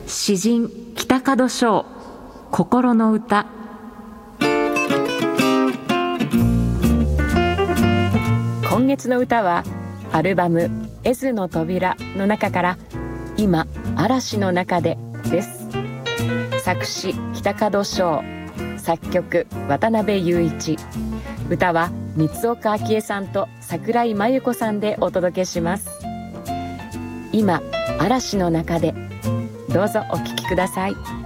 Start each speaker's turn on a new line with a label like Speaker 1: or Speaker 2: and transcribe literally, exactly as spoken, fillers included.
Speaker 1: 詩人北門章、心の歌。今月の歌はアルバム「絵図の扉」の中から「今嵐の中で」です。作詞北門章、作曲渡辺雄一、歌は三岡明恵さんと桜井真由子さんでお届けします。今嵐の中で、どうぞお聴きください。